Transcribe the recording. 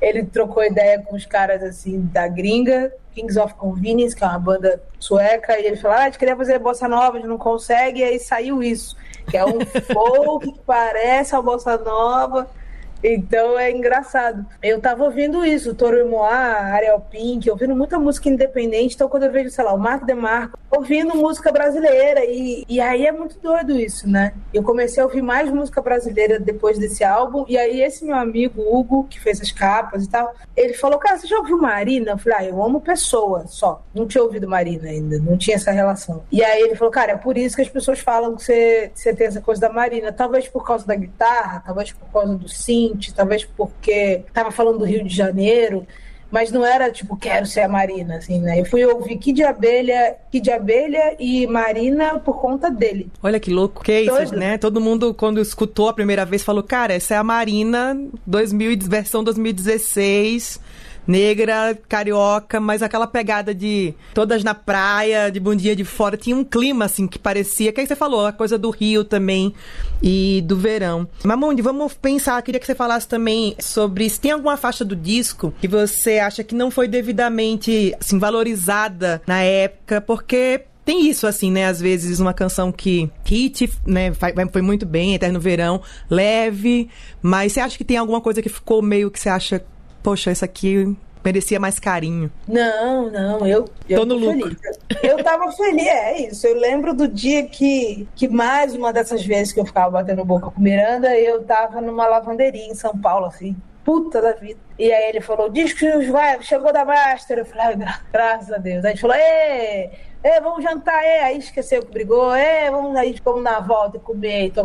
Ele trocou ideia com os caras, assim, da gringa, Kings of Convenience, que é uma banda sueca, e ele falou, a gente queria fazer bossa nova, a gente não consegue, e aí saiu isso, que é um folk que parece a bossa nova. Então é engraçado. Eu tava ouvindo isso, Toro y Moi, Ariel Pink, ouvindo muita música independente. Então quando eu vejo, sei lá, o Marco DeMarco ouvindo música brasileira, e aí é muito doido isso, né? Eu comecei a ouvir mais música brasileira depois desse álbum, e aí esse meu amigo Hugo, que fez as capas e tal, ele falou, cara, você já ouviu Marina? Eu falei, eu amo Pessoa só, não tinha ouvido Marina ainda, não tinha essa relação. E aí ele falou, cara, é por isso que as pessoas falam que você tem essa coisa da Marina, talvez por causa da guitarra, talvez por causa do synth, talvez porque tava falando do Rio de Janeiro, mas não era tipo, quero ser a Marina, assim, né? Eu fui ouvir Kid de Abelha e Marina por conta dele. Olha que louco, que é isso, né? Todo mundo, quando escutou a primeira vez, falou, cara, essa é a Marina versão 2016, negra, carioca, mas aquela pegada de todas na praia, de bundinha de fora, tinha um clima, assim, que parecia, que aí você falou, a coisa do Rio também e do verão. Mamundi, vamos pensar, queria que você falasse também sobre se tem alguma faixa do disco que você acha que não foi devidamente, assim, valorizada na época, porque tem isso, assim, né? Às vezes uma canção que hit, né? Foi muito bem, Eterno Verão, leve, mas você acha que tem alguma coisa que ficou meio que você acha, poxa, essa aqui merecia mais carinho? Não, eu tô no lucro. Feliz. Eu tava feliz, é isso. Eu lembro do dia que mais uma dessas vezes que eu ficava batendo boca com Miranda, eu tava numa lavanderia em São Paulo, assim, puta da vida. E aí ele falou, diz que chegou da Master. Eu falei, graças a Deus. Aí a gente falou, vamos jantar, aí esqueceu que brigou, vamos na volta e comer e tomar